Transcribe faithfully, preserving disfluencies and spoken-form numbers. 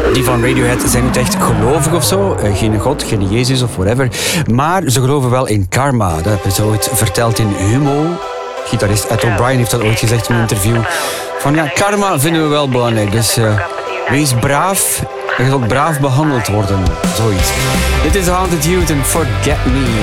Die van Radiohead zijn niet echt gelovig of zo. Uh, geen God, geen Jezus of whatever. Maar ze geloven wel in karma. Dat hebben ze ooit verteld in Humo. Gitarist Ed O'Brien heeft dat ooit gezegd in een interview. Van ja, karma vinden we wel belangrijk. Dus uh, wees braaf. Je zult braaf behandeld worden. Zoiets. Dit is Haunted Youth en Forget Me.